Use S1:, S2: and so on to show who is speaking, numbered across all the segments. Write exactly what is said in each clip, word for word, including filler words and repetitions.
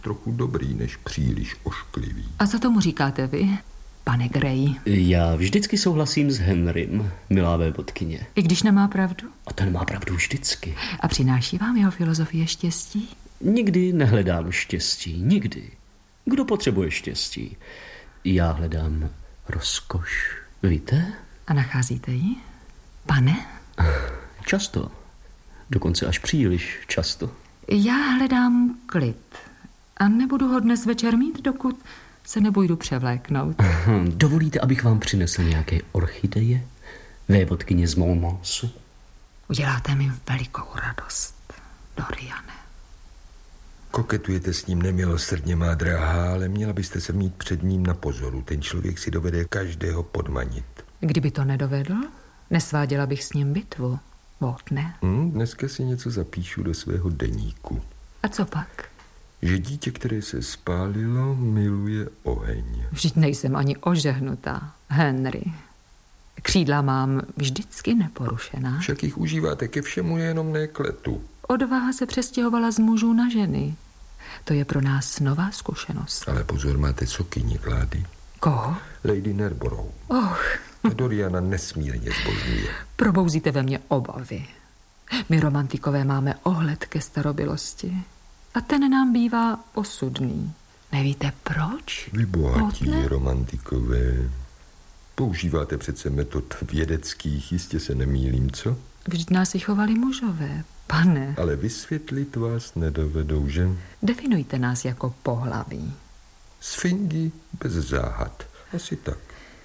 S1: trochu dobrý, než příliš ošklivý.
S2: A co tomu říkáte vy, pane Grey?
S3: Já vždycky souhlasím s Henrym, milá vévodkyně.
S2: I když nemá pravdu?
S3: A ten má pravdu vždycky.
S2: A přináší vám jeho filozofie štěstí?
S3: Nikdy nehledám štěstí, nikdy. Kdo potřebuje štěstí? Já hledám rozkoš, víte?
S2: A nacházíte ji, pane?
S3: Často. Dokonce až příliš často.
S2: Já hledám klid. A nebudu ho dnes večer mít, dokud se nebojdu převléknout.
S3: Dovolíte, abych vám přinesl nějaké orchideje? Vévodkyně z Montmorency?
S2: Uděláte mi velikou radost, Doriane.
S1: Koketujete s ním nemilosrdně, má drahá, ale měla byste se mít před ním na pozoru. Ten člověk si dovede každého podmanit.
S2: Kdyby to nedovedl, nesváděla bych s ním bitvu. Vot ne.
S1: Hmm, dneska si něco zapíšu do svého deníku.
S2: A co pak?
S1: Že dítě, které se spálilo, miluje oheň.
S2: Vždyť nejsem ani ožehnutá, Henry. Křídla mám vždycky neporušená.
S1: Však jich užíváte ke všemu, jenom ne k letu.
S2: Odvaha se přestěhovala z mužů na ženy. To je pro nás nová zkušenost.
S1: Ale pozor, máte sokyni, Klády.
S2: Koho?
S1: Lady Narborough.
S2: Och.
S1: A Doriana nesmírně zbožňuje.
S2: Probouzíte ve mně obavy. My romantikové máme ohled ke starobylosti. A ten nám bývá osudný. Nevíte proč?
S1: Vy bohatí
S2: Otne?
S1: romantikové. Používáte přece metod vědeckých, jistě se nemýlím, co?
S2: Vždyť nás vychovali mužové, pane.
S1: Ale vysvětlit vás nedovedou, že?
S2: Definujte nás jako pohlaví.
S1: Sfingy bez záhad. Asi tak.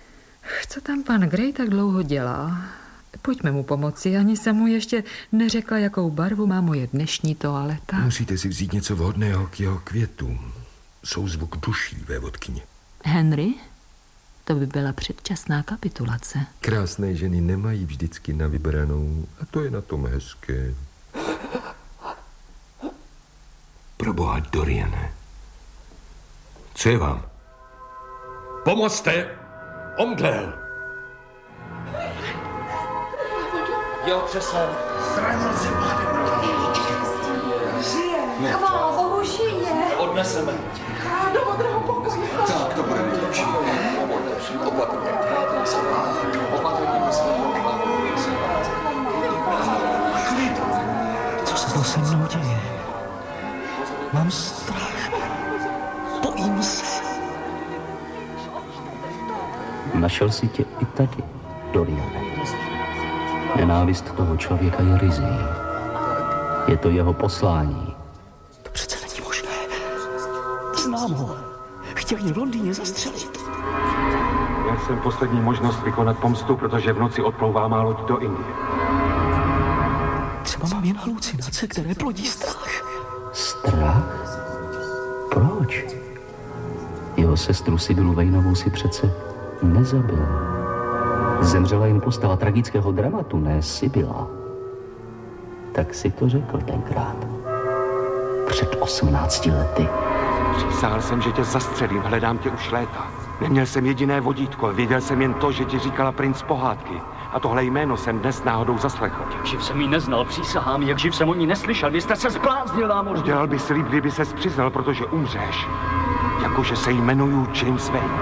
S2: Co tam pan Grey tak dlouho dělá? Pojďme mu pomoci, ani jsem mu ještě neřekla, jakou barvu má moje dnešní toaleta.
S1: Musíte si vzít něco vhodného k jeho květům. Souzvuk duší, vévodkyně.
S2: Henry? To by byla předčasná kapitulace.
S1: Krásné ženy nemají vždycky na vybranou a to je na tom hezké. Proboha, Doriane. Co je vám? Pomozte! Omdlel!
S3: Jo, přesně.
S4: Zranil se,
S5: Žije. Chvála Bohu, žije.
S3: Odneseme.
S5: Do modrého pokoje.
S4: Tak, to bude nejlepší. Opatrně. Opatrně. Klid.
S6: Co se to se mnou děje? Mám strach. Bojím se.
S3: Našel si tě i tady, Doriane. Nenávist toho člověka je rizí. Je to jeho poslání.
S6: To přece není možné. Znám ho. Chtěl mě v Londýně zastřelit.
S7: Měl jsem poslední možnost vykonat pomstu, protože v noci odplouvá má loď do Indie.
S6: Třeba mám jen halucinace, které plodí strach.
S3: Strach? Proč? Jeho sestru Sibylu Vejnovou si přece nezabil. Zemřela jen postava tragického dramatu, ne Sibyla. Tak si to řekl tenkrát. Před osmnácti lety.
S7: Přísahal jsem, že tě zastřelím, hledám tě už léta. Neměl jsem jediné vodítko, věděl jsem jen to, že ti říkala princ pohádky. A tohle jméno jsem dnes náhodou zaslechl.
S8: Jak živ jsem ji neznal, přísahám, jak živ jsem o ní neslyšel. Vy jste se zbláznil, námořník.
S7: Udělal by slib, kdyby ses přiznal, protože umřeš. Jakože se jmenuju James Vane.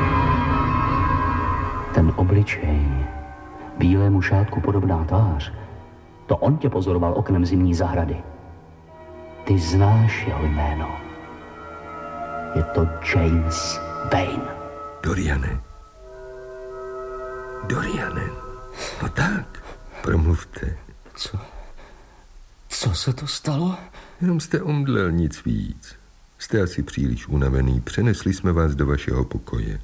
S3: Ten obličej, bílému šátku podobná tvář, to on tě pozoroval oknem zimní zahrady. Ty znáš jeho jméno. Je to James Vane.
S1: Doriane. Doriane. No tak, promluvte.
S6: Co? Co se to stalo?
S1: Jenom jste omdlel, nic víc. Jste asi příliš unavený. Přenesli jsme vás do vašeho pokoje.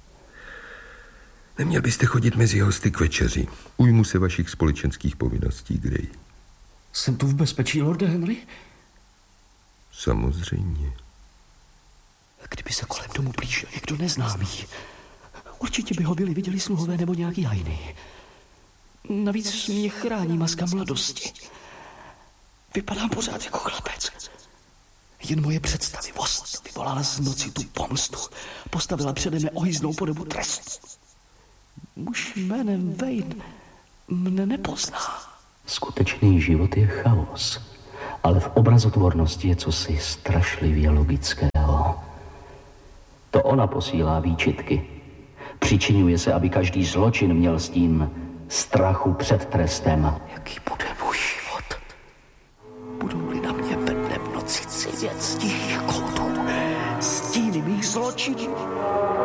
S1: Neměl byste chodit mezi hosty k večeři. Ujmu se vašich společenských povinností, Grey.
S6: Jsem tu v bezpečí, lorde Henry?
S1: Samozřejmě.
S6: Kdyby se kolem domu blížil někdo neznámý, určitě by ho byli viděli sluhové nebo nějaký hajný. Navíc mě chrání maska mladosti. Vypadám pořád jako chlapec. Jen moje představivost vyvolala z noci tu pomstu. Postavila přede mne ohyznou podobu trestu. Muž jménem Vane mne nepozná.
S3: Skutečný život je chaos, ale v obrazotvornosti je cosi strašlivě logické. To ona posílá výčitky. Přičiňuje se, aby každý zločin měl stín strachu před trestem.
S6: Jaký bude můj život? Budou-li na mě ve dne v noci civět z tichých koutů stíny mých zločinů?